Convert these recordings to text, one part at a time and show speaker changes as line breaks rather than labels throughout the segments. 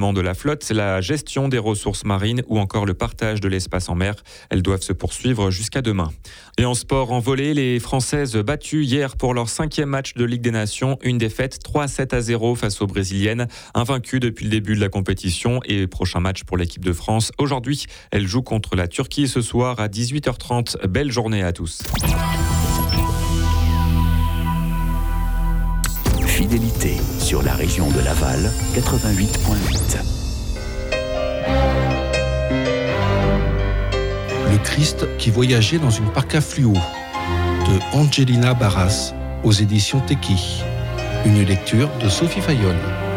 renouvellement de la flotte, la gestion des ressources marines ou encore le partage de l'espace en mer. Elles doivent se poursuivre jusqu'à demain. Et en sport, en volley, les Françaises battues hier pour leur 5e match de Ligue des Nations. Une défaite 3-7-0 face aux Brésiliennes, invaincues depuis le début de la compétition. Et prochain match pour l'équipe de France. Aujourd'hui, elle joue contre la Turquie ce soir à 18h30. Belle journée à tous.
Fidélité sur la région de Laval, 88.8.
Le Christ qui voyageait dans une parka fluo de Angelina Barras aux éditions Teki. Une lecture de Sophie Fayolle.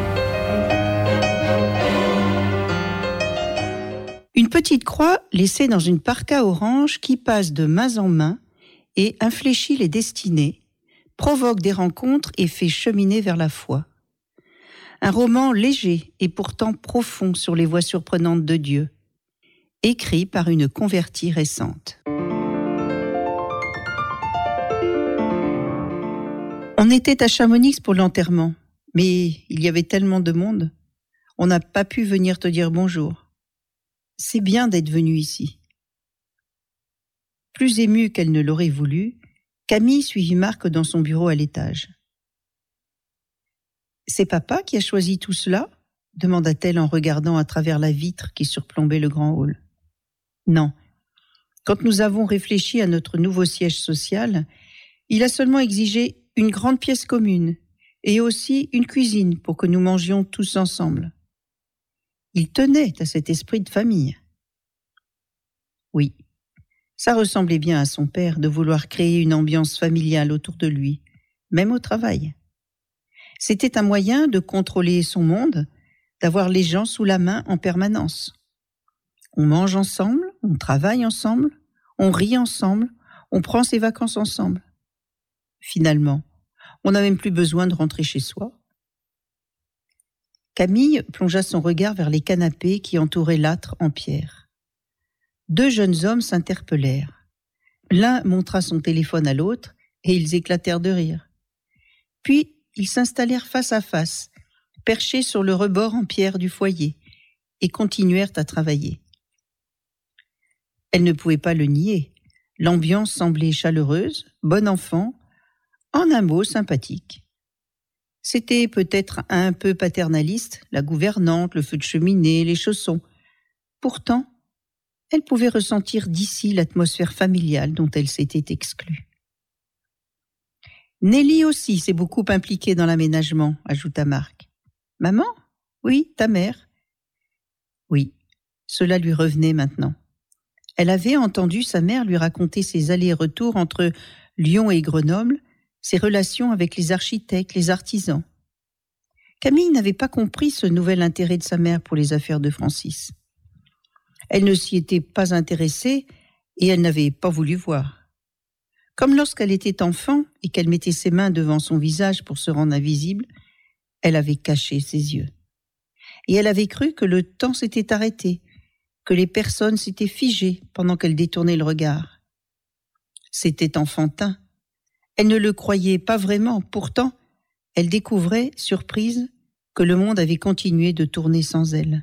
Une petite croix laissée dans une parka orange qui passe de main en main et infléchit les destinées, provoque des rencontres et fait cheminer vers la foi. Un roman léger et pourtant profond sur les voies surprenantes de Dieu, écrit par une convertie récente. On était à Chamonix pour l'enterrement, mais il y avait tellement de monde, on n'a pas pu venir te dire bonjour. C'est bien d'être venu ici. Plus émue qu'elle ne l'aurait voulu, Camille suivit Marc dans son bureau à l'étage. « C'est papa qui a choisi tout cela ?» demanda-t-elle en regardant à travers la vitre qui surplombait le grand hall. « Non. Quand nous avons réfléchi à notre nouveau siège social, il a seulement exigé une grande pièce commune et aussi une cuisine pour que nous mangions tous ensemble. Il tenait à cet esprit de famille. » Oui, ça ressemblait bien à son père de vouloir créer une ambiance familiale autour de lui, même au travail. C'était un moyen de contrôler son monde, d'avoir les gens sous la main en permanence. On mange ensemble, on travaille ensemble, on rit ensemble, on prend ses vacances ensemble. Finalement, on n'a même plus besoin de rentrer chez soi. Camille plongea son regard vers les canapés qui entouraient l'âtre en pierre. 2 jeunes hommes s'interpellèrent. L'un montra son téléphone à l'autre et ils éclatèrent de rire. Puis, ils s'installèrent face à face, perchés sur le rebord en pierre du foyer, et continuèrent à travailler. Elle ne pouvait pas le nier. L'ambiance semblait chaleureuse, bon enfant, en un mot sympathique. C'était peut-être un peu paternaliste, la gouvernante, le feu de cheminée, les chaussons. Pourtant, elle pouvait ressentir d'ici l'atmosphère familiale dont elle s'était exclue. Nelly aussi s'est beaucoup impliquée dans l'aménagement, ajouta Marc. Maman ? Oui, ta mère. Oui, cela lui revenait maintenant. Elle avait entendu sa mère lui raconter ses allers-retours entre Lyon et Grenoble, ses relations avec les architectes, les artisans. Camille n'avait pas compris ce nouvel intérêt de sa mère pour les affaires de Francis. Elle ne s'y était pas intéressée et elle n'avait pas voulu voir. Comme lorsqu'elle était enfant et qu'elle mettait ses mains devant son visage pour se rendre invisible, elle avait caché ses yeux. Et elle avait cru que le temps s'était arrêté, que les personnes s'étaient figées pendant qu'elle détournait le regard. C'était enfantin. Elle ne le croyait pas vraiment. Pourtant, elle découvrait, surprise, que le monde avait continué de tourner sans elle.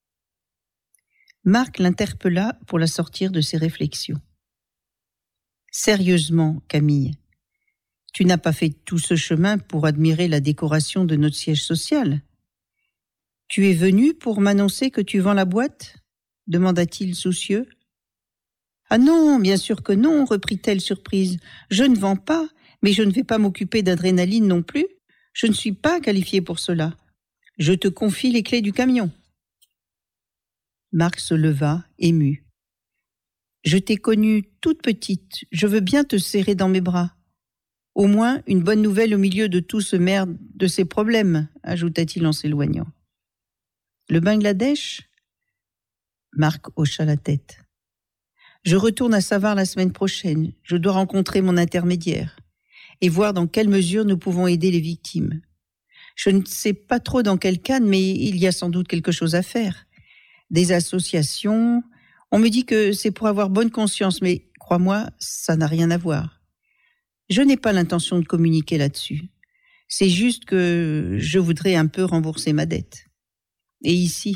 Marc l'interpella pour la sortir de ses réflexions. « Sérieusement, Camille, tu n'as pas fait tout ce chemin pour admirer la décoration de notre siège social. Tu es venu pour m'annoncer que tu vends la boîte ? Demanda-t-il soucieux. « Ah non, bien sûr que non, reprit-elle surprise. Je ne vends pas, mais je ne vais pas m'occuper d'adrénaline non plus. Je ne suis pas qualifiée pour cela. Je te confie les clés du camion. » Marc se leva, ému. « Je t'ai connue toute petite. Je veux bien te serrer dans mes bras. Au moins, une bonne nouvelle au milieu de tout ce merde de ces problèmes, ajouta-t-il en s'éloignant. Le Bangladesh ? Marc hocha la tête. Je retourne à Savart la semaine prochaine. Je dois rencontrer mon intermédiaire et voir dans quelle mesure nous pouvons aider les victimes. Je ne sais pas trop dans quel cadre, mais il y a sans doute quelque chose à faire. Des associations. On me dit que c'est pour avoir bonne conscience, mais crois-moi, ça n'a rien à voir. Je n'ai pas l'intention de communiquer là-dessus. C'est juste que je voudrais un peu rembourser ma dette. Et ici,